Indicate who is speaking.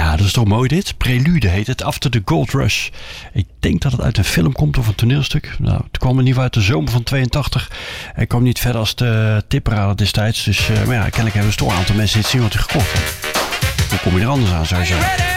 Speaker 1: Ja, dat is toch mooi dit? Prelude heet het, After the Gold Rush. Ik denk dat het uit een film komt of een toneelstuk. Nou, het kwam in ieder geval uit de zomer van 82. Hij kwam niet verder als de tipparade destijds. Dus maar ja, kennelijk hebben dus toch een aantal mensen dit singeltje gekocht. Hoe kom je er anders aan, zou je zeggen?